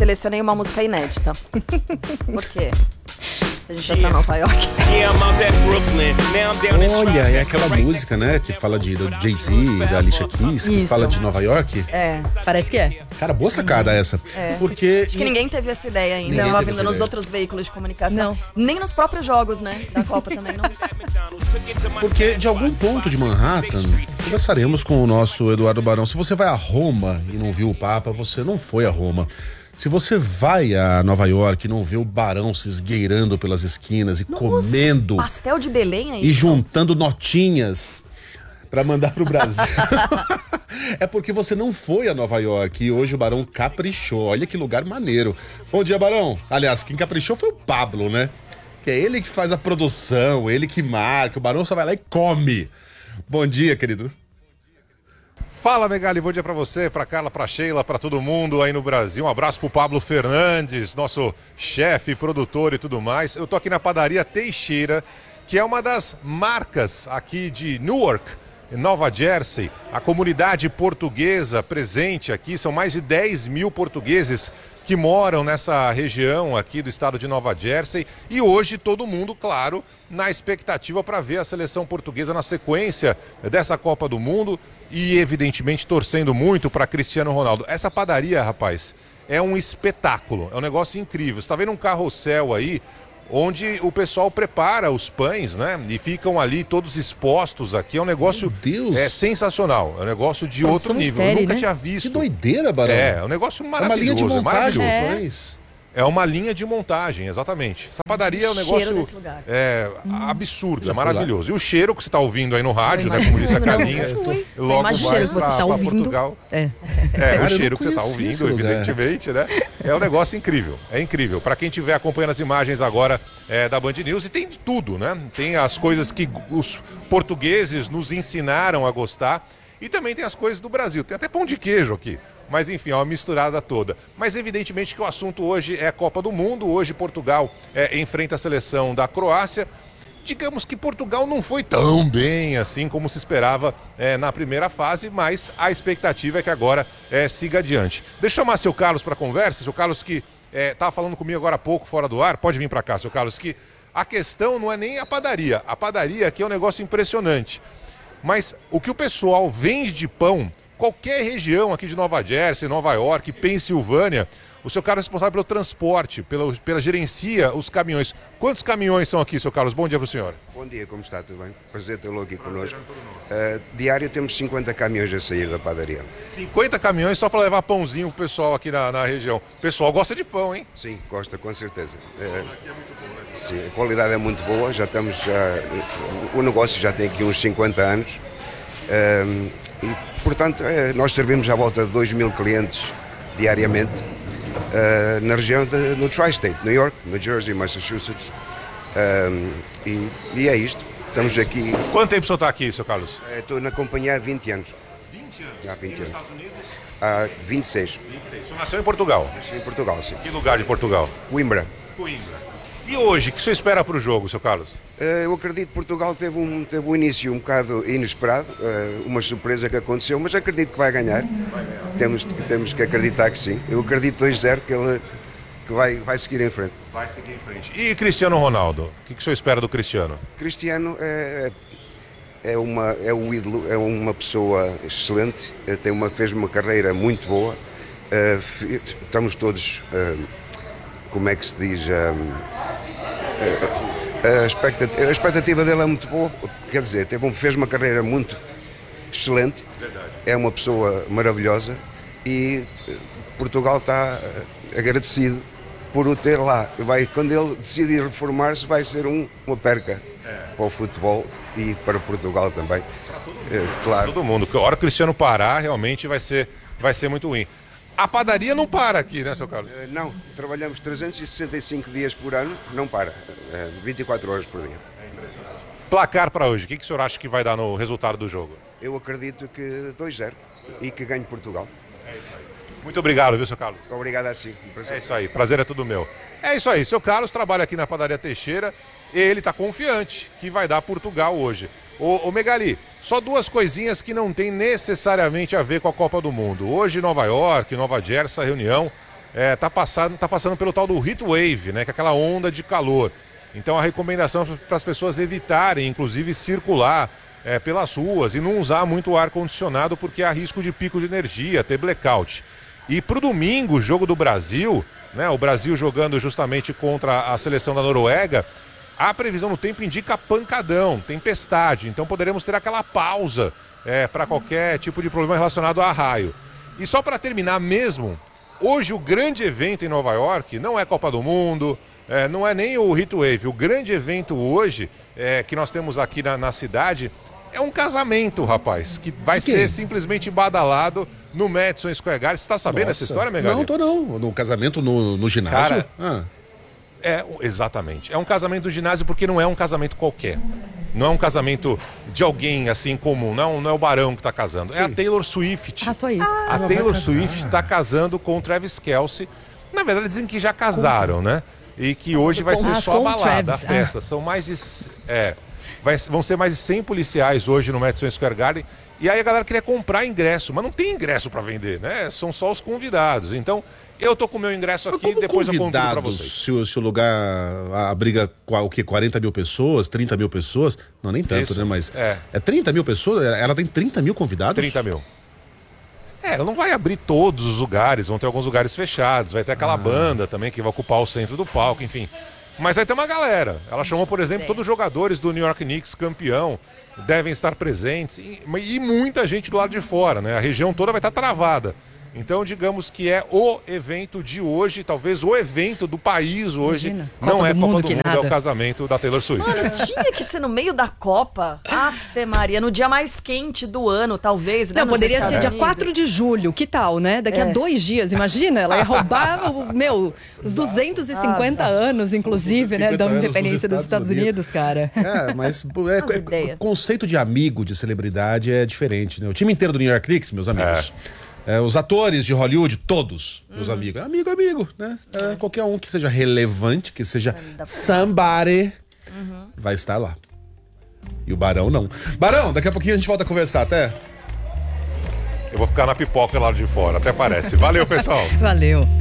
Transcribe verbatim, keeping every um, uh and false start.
selecionei uma música inédita. Por quê? A gente vai pra Nova York. Olha, é aquela música, né, que fala de, do Jay-Z, da Alicia Keys, que Isso. fala de Nova York. É. Parece que é. Cara, boa sacada essa. É. Porque... Acho que ninguém teve essa ideia ainda. Ninguém Tava teve vindo essa nos ideia. outros veículos de comunicação. Não. Nem nos próprios jogos, né? Da Copa também, não. Porque de algum ponto de Manhattan, conversaremos com o nosso Eduardo Barão. Se você vai a Roma e não viu o Papa, você não foi a Roma. Se você vai a Nova York e não vê o Barão se esgueirando pelas esquinas e Nossa, comendo pastel de Belém aí. e juntando notinhas pra mandar pro Brasil, é porque você não foi a Nova York e hoje o Barão caprichou. Olha que lugar maneiro. Bom dia, Barão. Aliás, quem caprichou foi o Pablo, né? Que é ele que faz a produção, ele que marca. O Barão só vai lá e come. Bom dia, querido. Fala, Megali, bom dia pra você, pra Carla, pra Sheila, pra todo mundo aí no Brasil. Um abraço pro Pablo Fernandes, nosso chefe, produtor e tudo mais. Eu tô aqui na padaria Teixeira, que é uma das marcas aqui de Newark, Nova Jersey. A comunidade portuguesa presente aqui, são mais de dez mil portugueses que moram nessa região aqui do estado de Nova Jersey. E hoje todo mundo, claro, na expectativa para ver a seleção portuguesa na sequência dessa Copa do Mundo e, evidentemente, torcendo muito para Cristiano Ronaldo. Essa padaria, rapaz, é um espetáculo, é um negócio incrível. Você está vendo um carrossel aí, onde o pessoal prepara os pães, né? E ficam ali todos expostos aqui. É um negócio Deus. é sensacional, é um negócio de Produção outro em nível. série, Eu nunca né? tinha visto. Que doideira, Barão. É, é um negócio É uma maravilhoso. linha de é montagem, maravilhoso. pães. É uma linha de montagem, exatamente. Essa padaria é um Cheiro negócio desse lugar. é, absurdo, Já é foi maravilhoso. E o cheiro que você está ouvindo aí no rádio, né? Como disse a Não, Carlinha, eu fui. logo Imagina vai o cheiro que você para tá ouvindo. Portugal. É. É, Cara, o eu cheiro não que você está conhecia esse ouvindo, lugar. evidentemente, né? É um negócio incrível, é incrível. Para quem estiver acompanhando as imagens agora é, da Band News, e tem de tudo, né? Tem as coisas que os portugueses nos ensinaram a gostar e também tem as coisas do Brasil. Tem até pão de queijo aqui. Mas enfim, é uma misturada toda. Mas evidentemente que o assunto hoje é a Copa do Mundo. Hoje Portugal é, enfrenta a seleção da Croácia. Digamos que Portugal não foi tão bem assim como se esperava é, na primeira fase, mas a expectativa é que agora é, siga adiante. Deixa eu chamar seu Carlos para a conversa. Seu Carlos que estava é, falando comigo agora há pouco fora do ar. Pode vir para cá, seu Carlos, que a questão não é nem a padaria. A padaria aqui é um negócio impressionante. Mas o que o pessoal vende de pão... Qualquer região aqui de Nova Jersey, Nova York, Pensilvânia, o seu Carlos é responsável pelo transporte, pela, pela gerencia os caminhões. Quantos caminhões são aqui, seu Carlos? Bom dia para o senhor. Bom dia, como está? Tudo bem? Prazer tê-lo aqui connosco. Uh, diário temos cinquenta caminhões a sair da padaria. cinquenta caminhões só para levar pãozinho pro pessoal aqui na, na região. O pessoal gosta de pão, hein? Sim, gosta, com certeza. Uh, sim, a qualidade é muito boa, já estamos, já, o negócio já tem aqui uns cinquenta anos. Um, e, portanto, é, nós servimos à volta de dois mil clientes diariamente uh, na região de, no Tri-State, New York, New Jersey, Massachusetts. Um, e, e é isto. Estamos aqui. Quanto tempo o senhor está aqui, seu Carlos? Estou na companhia há vinte anos. vinte anos. Há vinte E nos anos. Estados Unidos? Há vinte e seis. vinte e seis. O senhor nasceu em Portugal? Nasci em Portugal, sim. Que lugar de Portugal? Coimbra. Coimbra. E hoje, o que o senhor espera para o jogo, seu Carlos? Uh, eu acredito que Portugal teve um, teve um início um bocado inesperado, uh, uma surpresa que aconteceu, mas acredito que vai ganhar. Vai ganhar. Temos, temos que acreditar que sim. Eu acredito dois a zero que ele que vai, vai seguir em frente. Vai seguir em frente. E Cristiano Ronaldo? O que, que o senhor espera do Cristiano? Cristiano é, é, uma, é um ídolo, é uma pessoa excelente, tem uma, fez uma carreira muito boa. Uh, estamos todos, uh, como é que se diz... Um, A expectativa, a expectativa dele é muito boa, quer dizer, teve um, fez uma carreira muito excelente, é uma pessoa maravilhosa e Portugal está agradecido por o ter lá. Vai, quando ele decidir reformar-se vai ser um, uma perca para o futebol e para Portugal também. É, claro. Todo mundo, que a hora que o Cristiano parar realmente vai ser, vai ser muito ruim. A padaria não para aqui, né, seu Carlos? Não, trabalhamos trezentos e sessenta e cinco dias por ano, não para, vinte e quatro horas por dia. É impressionante. Placar para hoje, o que, que o senhor acha que vai dar no resultado do jogo? Eu acredito que dois a zero e que ganhe Portugal. É isso aí. Muito obrigado, viu, seu Carlos? Muito obrigado a si. Um prazer. É isso aí, prazer é tudo meu. É isso aí, seu Carlos trabalha aqui na padaria Teixeira e ele está confiante que vai dar Portugal hoje. Ô, ô Megali, só duas coisinhas que não tem necessariamente a ver com a Copa do Mundo. Hoje Nova York, Nova Jersey, essa reunião é, tá, passando, tá passando pelo tal do heat wave, né? Que é aquela onda de calor. Então a recomendação para as pessoas evitarem, inclusive, circular é, pelas ruas e não usar muito ar-condicionado porque há risco de pico de energia, ter blackout. E para o domingo, o jogo do Brasil, né, o Brasil jogando justamente contra a seleção da Noruega, a previsão no tempo indica pancadão, tempestade. Então poderemos ter aquela pausa é, para qualquer tipo de problema relacionado a raio. E só para terminar mesmo, hoje o grande evento em Nova York não é Copa do Mundo, é, não é nem o Heat Wave. O grande evento hoje é, que nós temos aqui na, na cidade é um casamento, rapaz, que vai que? ser simplesmente badalado no Madison Square Garden. Você está sabendo Nossa. essa história, Megali? Não, tô não. No casamento no, no ginásio? Cara, ah. é, exatamente. É um casamento do ginásio porque não é um casamento qualquer. Não é um casamento de alguém assim comum. Não, não é o Barão que está casando. É a Taylor Swift. Ah, só isso. A ah, Taylor Swift está casando com o Travis Kelce. Na verdade, dizem que já casaram, né? E que hoje vai ser ah, só a balada, Travis. a festa. Ah. São mais de... É, vai, vão ser mais de cem policiais hoje no Madison Square Garden. E aí a galera queria comprar ingresso, mas não tem ingresso para vender, né? São só os convidados. Então, eu tô com o meu ingresso aqui e depois eu convido para vocês. Se o, se o lugar abriga o quê? quarenta mil pessoas, trinta mil pessoas? Não, nem tanto, Isso, né? Mas é. é trinta mil pessoas? Ela tem trinta mil convidados? trinta mil. É, ela não vai abrir todos os lugares, vão ter alguns lugares fechados, vai ter aquela ah. banda também que vai ocupar o centro do palco, enfim. Mas vai ter uma galera. Ela chamou, por exemplo, todos os jogadores do New York Knicks, campeão, devem estar presentes e, e muita gente do lado de fora, né? A região toda vai estar travada. Então, digamos que é o evento de hoje, talvez o evento do país hoje. Imagina. Não Copa é Copa do Mundo, é o casamento da Taylor Swift. Mano, tinha que ser no meio da Copa. Afe Maria, no dia mais quente do ano, talvez. Né, não, poderia ser dia quatro de julho, que tal, né? Daqui é. a dois dias, imagina, ela ia roubar, o, meu, os duzentos e cinquenta ah, anos, inclusive, né? Da independência dos Estados, dos Estados Unidos, Unidos, cara. É, mas é, é, o conceito de amigo, de celebridade é diferente, né? O time inteiro do New York Knicks, meus amigos... É. É, os atores de Hollywood, todos, meus uhum. amigos. Amigo, amigo, né? É, qualquer um que seja relevante, que seja somebody, uhum. vai estar lá. E o Barão não. Barão, daqui a pouquinho a gente volta a conversar, até. Eu vou ficar na pipoca lá de fora, até parece. Valeu, pessoal. Valeu.